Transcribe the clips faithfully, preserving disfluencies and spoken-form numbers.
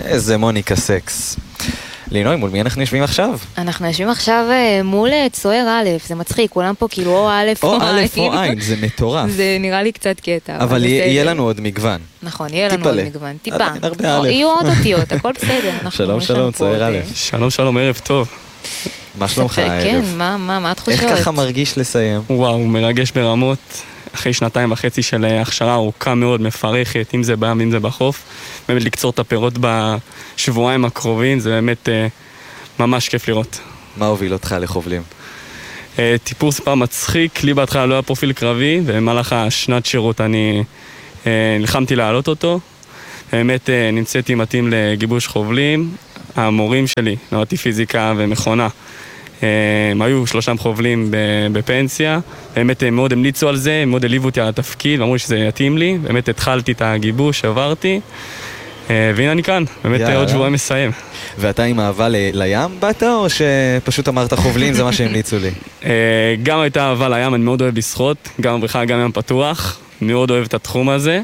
איזה מוניקה סקס. לינוי, מול מי אנחנו יושבים עכשיו? אנחנו יושבים עכשיו מול צוער א', זה מצחיק, כולם פה כאילו או א' או או א' או עין, זה מטורף. זה נראה לי קצת קטע. אבל יהיה לנו עוד מגוון. נכון, יהיה לנו עוד מגוון, טיפה. הרבה א'. יהיו עוד אותיות, הכל בסדר. שלום שלום, צוער א'. שלום שלום, ערב טוב. מה שלומך הערב? כן, מה, מה, מה התחושות? איך ככה מרגיש לסיים? וואו, מרגש ברמות. אחרי שנתיים וחצי של הכשרה ארוכה מאוד, מפרכת, אם זה בים, אם זה בחוף. באמת לקצור את הפירות בשבועיים הקרובים, זה באמת אה, ממש כיף לראות. מה הוביל אותך לחובלים? אה, טיפור ספר מצחיק, לי בהתחלה לא היה פרופיל קרבי, במהלך השנת שירות אני אה, נלחמתי להעלות אותו. באמת אה, נמצאתי מתאים לגיבוש חובלים. המורים שלי, למדתי פיזיקה ומכונה. הם היו שלושה חובלים בפנסיה, באמת הם מאוד המליצו על זה, הם מאוד הליוו אותי על התפקיד, ואמרו שזה יתאים לי, באמת התחלתי את הגיבוש, עברתי, והנה אני כאן, באמת עוד שבועיים מסיים. ואתה עם אהבה לים באת, או שפשוט אמרת חובלים, זה מה שהמליצו לי? גם הייתה אהבה לים, אני מאוד אוהב לשחות, גם בריכה, גם ים פתוח, מאוד אוהב את התחום הזה.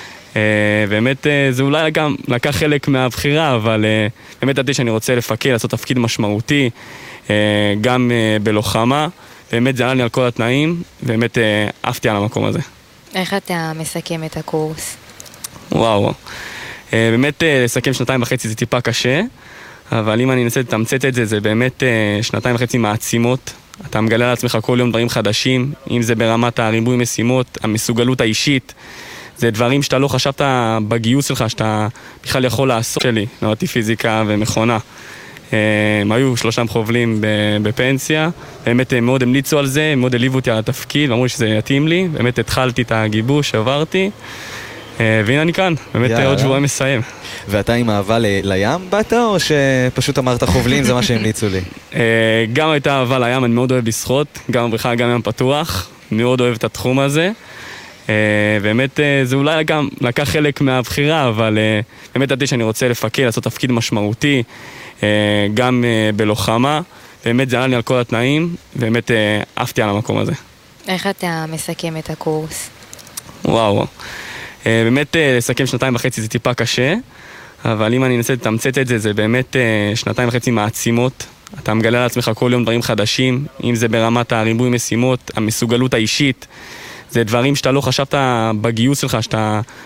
באמת זה אולי גם לקח חלק מהבחירה, אבל באמת ידעתי שאני רוצה לפקד, לעשות תפקיד משמעותי, גם בלוחמה, באמת זה עלה לי על כל התנאים, ובאמת עפתי על המקום הזה. איך אתה מסכם את הקורס? וואו, באמת לסכם שנתיים וחצי זה טיפה קשה, אבל אם אני אנסה לתמצת את זה, זה באמת שנתיים וחצי מעצימות. אתה מגלה לעצמך כל יום דברים חדשים, אם זה ברמת הריבוי משימות, המסוגלות האישית, זה דברים שאתה לא חשבת בגיוס שלך, שאתה בכלל יכול לעשות שלי, למדתי פיזיקה ומכונה. הם היו שלושה חובלים בפנסיה, באמת הם מאוד המליצו על זה, הם מאוד הליוו אותי על התפקיד, ואמרו שזה יתאים לי, באמת התחלתי את הגיבוש, עברתי, והנה אני כאן, באמת עוד שבועיים מסיים. ואתה עם אהבה לים באת, או שפשוט אמרת חובלים, זה מה שהמליצו לי? גם הייתה אהבה לים, אני מאוד אוהב לשחות, גם בריכה, גם ים פתוח, מאוד אוהב את התחום הזה. באמת זה אולי גם לקח חלק מהבחירה, אבל באמת ידעתי שאני רוצה לפקד, לעשות תפקיד משמעותי, גם בלוחמה, באמת זה עלה לי על כל התנאים, ובאמת עפתי על המקום הזה. איך אתה מסכם את הקורס? וואו, באמת לסכם שנתיים וחצי זה טיפה קשה, אבל אם אני אנסה לתמצת את זה, זה באמת שנתיים וחצי מעצימות. אתה מגלה לעצמך כל יום דברים חדשים, אם זה ברמת הריבוי משימות, המסוגלות האישית, זה דברים שאתה לא חשבת בגיוס שלך, שאתה